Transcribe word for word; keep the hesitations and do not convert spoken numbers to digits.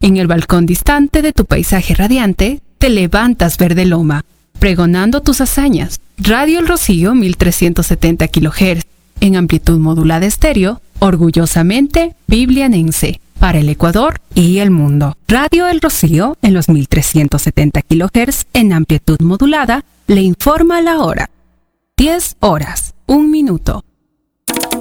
En el balcón distante de tu paisaje radiante, te levantas verde loma, pregonando tus hazañas. Radio El Rocío mil trescientos setenta kilohertz, en amplitud modulada estéreo, orgullosamente biblianense, para el Ecuador y el mundo. Radio El Rocío, en los mil trescientos setenta kilohertz, en amplitud modulada, le informa la hora. diez horas, un minuto.